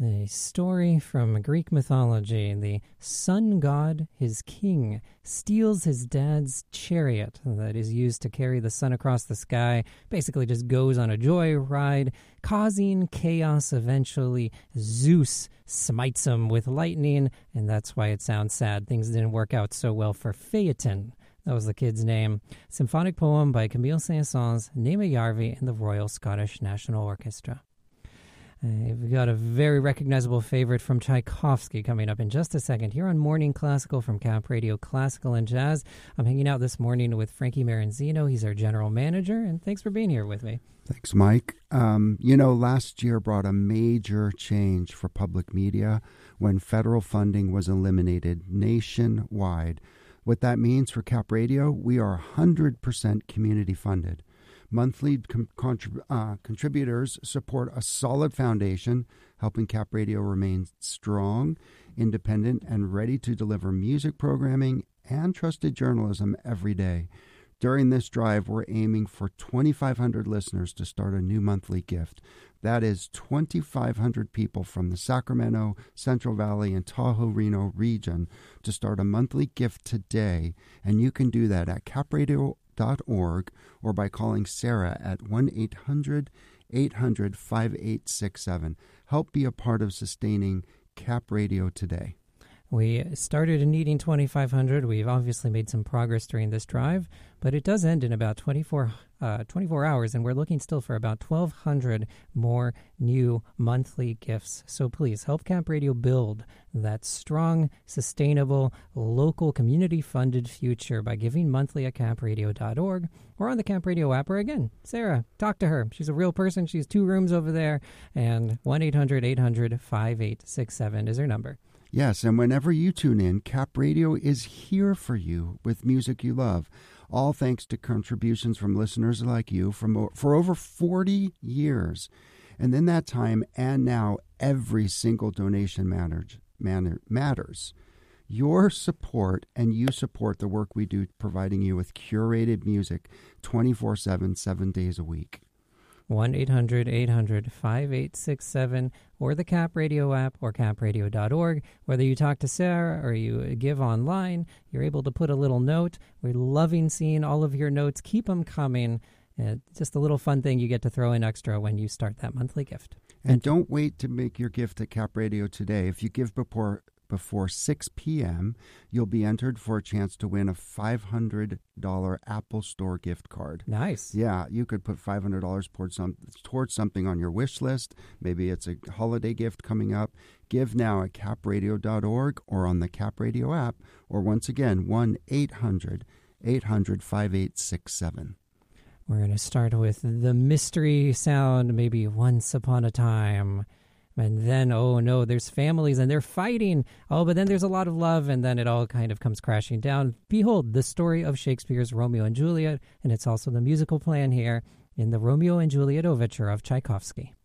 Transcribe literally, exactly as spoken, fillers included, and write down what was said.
A story from Greek mythology. The sun god, his king, steals his dad's chariot that is used to carry the sun across the sky, basically just goes on a joy ride, causing chaos. Eventually, Zeus smites him with lightning, and that's why it sounds sad. Things didn't work out so well for Phaeton. That was the kid's name. Symphonic poem by Camille Saint-Saëns, Nema Järvi, and the Royal Scottish National Orchestra. Uh, we've got a very recognizable favorite from Tchaikovsky coming up in just a second here on Morning Classical from Cap Radio Classical and Jazz. I'm hanging out this morning with Frankie Maranzino. He's our general manager, and thanks for being here with me. Thanks, Mike. Um, you know, last year brought a major change for public media when federal funding was eliminated nationwide. What that means for Cap Radio, we are one hundred percent community funded. Monthly com- contrib- uh, contributors support a solid foundation, helping Cap Radio remain strong, independent, and ready to deliver music programming and trusted journalism every day. During this drive, we're aiming for twenty-five hundred listeners to start a new monthly gift. That is twenty-five hundred people from the Sacramento, Central Valley, and Tahoe-Reno region to start a monthly gift today, and you can do that at cap radio dot org or by calling Sarah at one eight hundred eight hundred five eight six seven. Help be a part of sustaining Cap Radio today. We started needing twenty-five hundred. We've obviously made some progress during this drive, but it does end in about twenty-four, uh, twenty-four hours, and we're looking still for about twelve hundred more new monthly gifts. So please help Cap Radio build that strong, sustainable, local, community-funded future by giving monthly at cap radio dot org or on the Cap Radio app. Or again, Sarah, talk to her. She's a real person. She's two rooms over there, and one eight hundred eight hundred five eight six seven is her number. Yes, and whenever you tune in, Cap Radio is here for you with music you love. All thanks to contributions from listeners like you from for over forty years. And in that time and now, every single donation matters. matters. Your support, and you support the work we do, providing you with curated music twenty-four seven, seven days a week. one eight hundred eight hundred five eight six seven or the Cap Radio app or cap radio dot org. Whether you talk to Sarah or you give online, you're able to put a little note. We're loving seeing all of your notes. Keep them coming. Uh, just a little fun thing you get to throw in extra when you start that monthly gift. And don't wait to make your gift at Cap Radio today. If you give before before six p.m., you'll be entered for a chance to win a five hundred dollars Apple Store gift card. Nice. Yeah, you could put five hundred dollars towards, some, towards something on your wish list. Maybe it's a holiday gift coming up. Give now at cap radio dot org or on the Cap Radio app, or once again, one eight hundred eight hundred five eight six seven. We're going to start with the mystery sound, maybe Once Upon a Time. And then, oh no, there's families and they're fighting. Oh, but then there's a lot of love, and then it all kind of comes crashing down. Behold, the story of Shakespeare's Romeo and Juliet, and it's also the musical plan here in the Romeo and Juliet overture of Tchaikovsky.